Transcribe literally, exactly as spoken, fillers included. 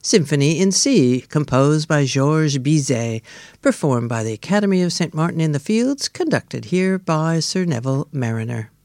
Symphony in C, composed by Georges Bizet, performed by the Academy of Saint Martin in the Fields, conducted here by Sir Neville Marriner.